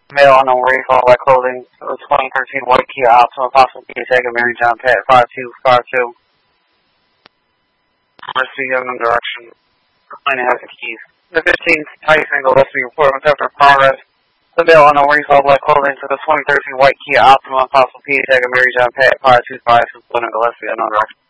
Mail unknown recall by clothing. 2013 white Kia Optima, possible Kia tag of Mary John Pat 5252. Receive unknown direction. Plane has the keys. The 15th Tight Single Leslie report was after progress. The mail unknown recall by clothing to the 2013 white Kia Optima, possible Kia tag of Mary John Pat 5252. Gillespie unknown direction.